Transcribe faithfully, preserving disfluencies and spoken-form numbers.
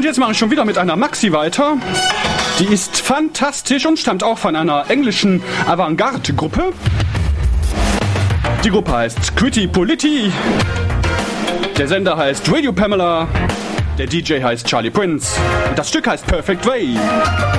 jetzt mache ich schon wieder mit einer Maxi weiter. Die ist fantastisch und stammt auch von einer englischen Avantgarde-Gruppe. Die Gruppe heißt Quitty Politti. Der Sender heißt Radio Pamela. Der D J heißt Charlie Prince. Und das Stück heißt Perfect Way.